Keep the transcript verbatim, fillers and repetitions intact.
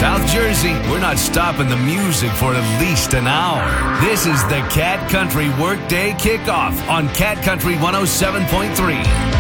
South Jersey, we're not stopping the music for at least an hour. This is the Cat Country Workday Kickoff on Cat Country one oh seven point three.